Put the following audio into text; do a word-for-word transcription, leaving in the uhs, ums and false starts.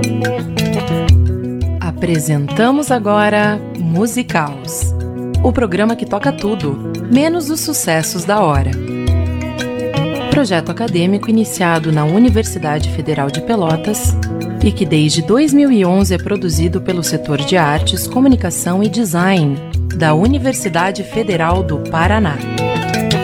Apresentamos agora Musicaus, o programa que toca tudo, menos os sucessos da hora. Projeto acadêmico iniciado na Universidade Federal de Pelotas e que desde dois mil e onze é produzido pelo setor de Artes, Comunicação e Design da Universidade Federal do Paraná.